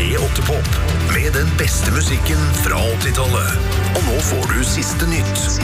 P8-pop med den beste musikken fra 80-tallet. Og nå får du siste nytt.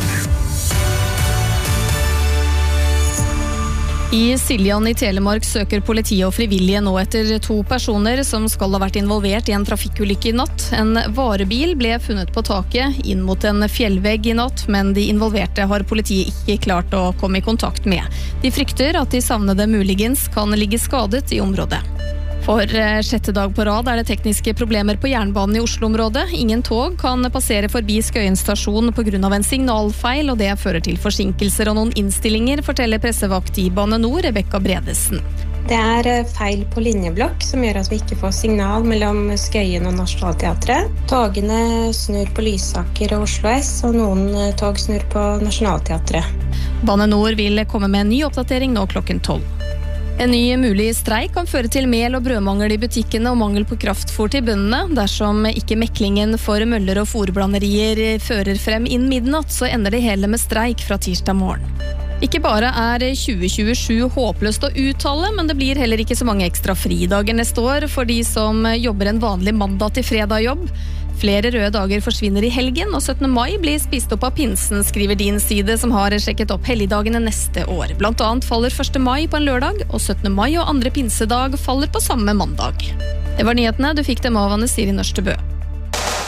I Siljan i Telemark søker politiet og frivillige nå etter 2 personer som skal ha vært involvert i en trafikkulykke i natt. En varebil ble funnet på taket inn mot en fjellvegg i natt, men de involverte har politiet ikke klart å komme i kontakt med. De frykter at de savnede muligens kan ligge skadet i området. For 6. dag på rad det tekniske problemer på jernbanen i Oslo-området. Ingen tog kan passere forbi Skøyen stasjon på grunn av en signalfeil, og det fører til forsinkelser og noen innstillinger, forteller pressevakt i Bane Nor, Rebecca Bredesen. Det feil på linjeblokk som gjør at vi ikke får signal mellom Skøyen og Nationaltheatret. Togene snur på Lysaker og Oslo S, og noen tog snur på Nationaltheatret. Bane Nor vil komme med en ny oppdatering nå klokken 12. En ny mulig streik kan føre til mel- og brødmangel i butikkene og mangel på kraftfôr til bøndene. Dersom ikke meklingen for møller og fôrblanderier fører frem innen midnatt, så ender det hele med streik fra tirsdag morgen. Ikke bare 2027 håpløst å uttale, men det blir heller ikke så mange ekstra fridager neste år for de som jobber en vanlig mandag til fredag jobb. Flere røde dager forsvinner i helgen, og 17. mai blir spist opp av pinsen, skriver Din Side, som har sjekket opp helligdagene neste år. Blant annet faller 1. mai på en lørdag, og 17. mai og andre pinsedag faller på samme mandag. Det var nyhetene, du fikk dem av Anne Siri Nørstebø.